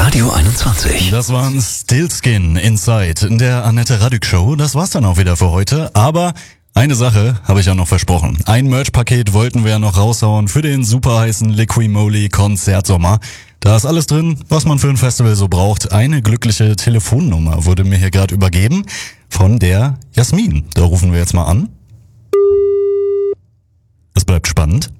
Radio 21. Das waren Stillskin Inside in der Annette Radück Show. Das war's dann auch wieder für heute. Aber eine Sache habe ich ja noch versprochen. Ein Merch-Paket wollten wir ja noch raushauen für den super heißen Liquimoli Konzertsommer. Da ist alles drin, was man für ein Festival so braucht. Eine glückliche Telefonnummer wurde mir hier gerade übergeben von der Jasmin. Da rufen wir jetzt mal an. Es bleibt spannend.